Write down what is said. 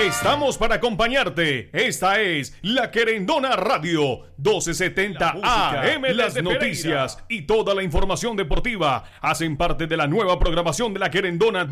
Estamos para acompañarte. Esta es La Querendona Radio, 1270 AM. Las noticias y toda la información deportiva hacen parte de la nueva programación de La Querendona